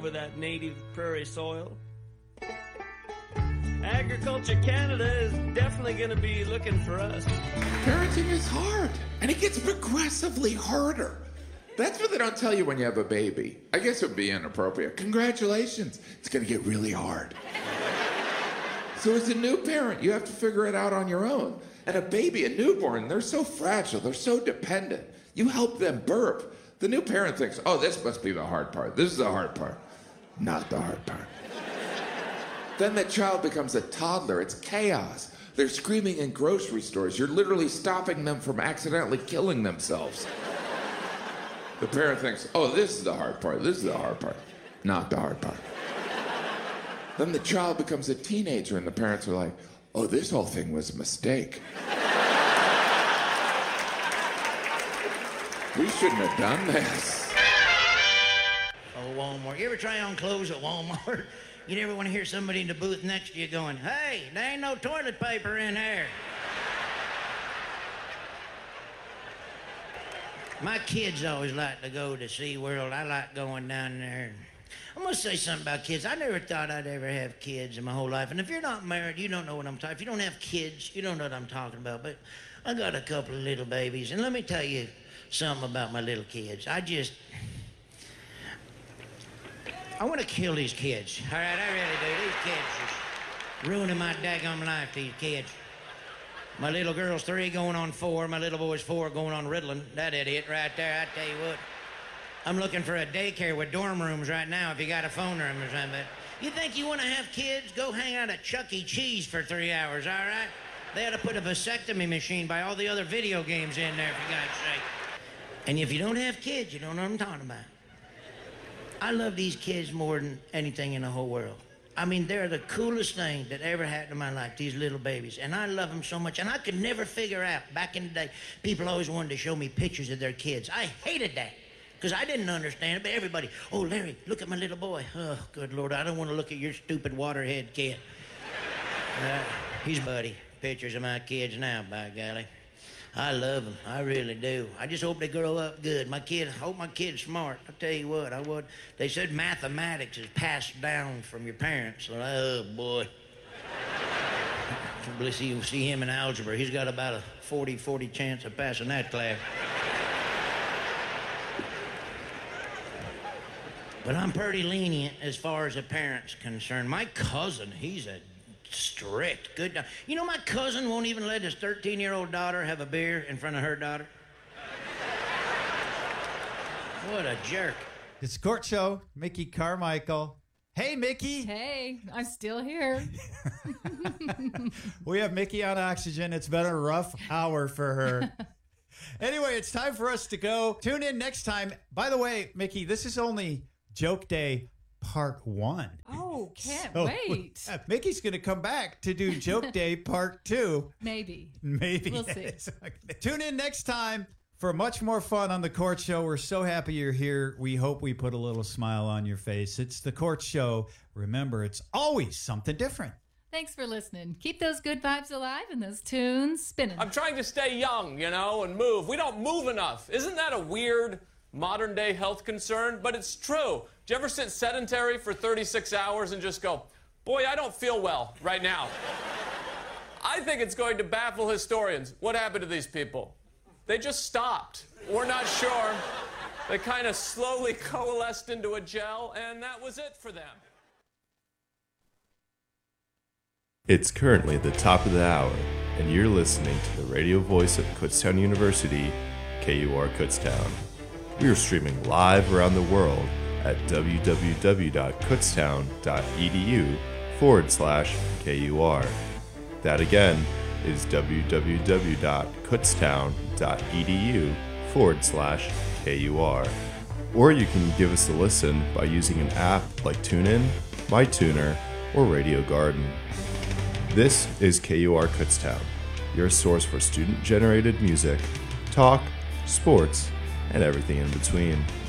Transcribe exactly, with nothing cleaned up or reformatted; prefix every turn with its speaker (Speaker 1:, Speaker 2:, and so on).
Speaker 1: over that native prairie soil. Agriculture Canada is definitely going to be looking for us.
Speaker 2: Parenting is hard, and it gets progressively harder. That's what they don't tell you when you have a baby. I guess it would be inappropriate. Congratulations, it's going to get really hard. So as a new parent, you have to figure it out on your own. And a baby, a newborn, they're so fragile, they're so dependent. You help them burp. The new parent thinks, oh, this must be the hard part. This is the hard part. Not the hard part. Then the child becomes a toddler. It's chaos. They're screaming in grocery stores. You're literally stopping them from accidentally killing themselves. The parent thinks, oh, this is the hard part. This is the hard part. Not the hard part. Then the child becomes a teenager, and the parents are like, oh, this whole thing was a mistake. We shouldn't have done this.
Speaker 3: Oh, Walmart. You ever try on clothes at Walmart? You never want to hear somebody in the booth next to you going, hey, there ain't no toilet paper in there. My kids always like to go to SeaWorld. I like going down there. I'm going to say something about kids. I never thought I'd ever have kids in my whole life. And if you're not married, you don't know what I'm talking about. If you don't have kids, you don't know what I'm talking about. But I got a couple of little babies. And let me tell you something about my little kids. I just... I want to kill these kids. All right, I really do. These kids are ruining my daggum life, these kids. My little girl's three going on four. My little boy's four going on Ritalin. That idiot right there, I tell you what. I'm looking for a daycare with dorm rooms right now if you got a phone room or something. You think you want to have kids? Go hang out at Chuck E. Cheese for three hours, all right? They ought to put a vasectomy machine by all the other video games in there, for God's sake. And if you don't have kids, you don't know what I'm talking about. I love these kids more than anything in the whole world. I mean, they're the coolest thing that ever happened in my life, these little babies. And I love them so much. And I could never figure out, back in the day, people always wanted to show me pictures of their kids. I hated that. Because I didn't understand it, but everybody, oh, Larry, look at my little boy. Oh, good Lord, I don't want to look at your stupid waterhead kid. Uh, he's buddy. Pictures of my kids now, by golly. I love them. I really do. I just hope they grow up good. My kid, I hope my kid's smart. I'll tell you what, I would. They said mathematics is passed down from your parents. So, oh, boy. You see, see him in algebra. He's got about a forty forty chance of passing that class. But I'm pretty lenient as far as a parent's concerned. My cousin, he's a strict, good... You know, my cousin won't even let his thirteen-year-old daughter have a beer in front of her daughter. What a jerk.
Speaker 4: It's Court Show, Mickey Carmichael. Hey, Mickey.
Speaker 5: Hey, I'm still here.
Speaker 4: We have Mickey on oxygen. It's been a rough hour for her. Anyway, it's time for us to go. Tune in next time. By the way, Mickey, this is only Joke Day Part One.
Speaker 5: Oh, can't
Speaker 4: So,
Speaker 5: wait.
Speaker 4: uh, Mickey's going to come back to do Joke Day Part Two.
Speaker 5: Maybe.
Speaker 4: Maybe.
Speaker 5: We'll see.
Speaker 4: Tune in next time for much more fun on The Court Show. We're so happy you're here. We hope we put a little smile on your face. It's The Court Show. Remember, it's always something different.
Speaker 5: Thanks for listening. Keep those good vibes alive and those tunes spinning.
Speaker 6: I'm trying to stay young, you know, and move. We don't move enough. Isn't that a weird modern-day health concern? But it's true. Do you ever sit sedentary for thirty-six hours and just go, boy, I don't feel well right now? I think it's going to baffle historians. What happened to these people? They just stopped. We're not sure. They kind of slowly coalesced into a gel, and that was it for them.
Speaker 7: It's currently the top of the hour, and you're listening to the radio voice of Kutztown University, K U R Kutztown. We are streaming live around the world at www.kutztown.edu forward slash KUR. That again is www.kutztown.edu forward slash KUR. Or you can give us a listen by using an app like TuneIn, MyTuner, or Radio Garden. This is K U R Kutztown, your source for student-generated music, talk, sports, and everything in between.